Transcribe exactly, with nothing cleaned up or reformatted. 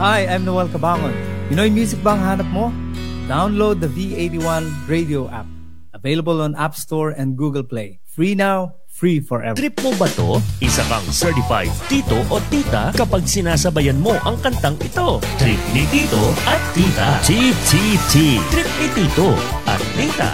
Hi, I'm Noel Cabangon. Pinoy music bang hanap mo? Download the V eighty-one radio app. Available on App Store and Google Play. Free now, free forever. Trip mo ba to? Isa kang certified tito o tita kapag sinasabayan mo ang kantang ito. Trip ni Tito at Tita. T T T. Trip ni Tito at Tita.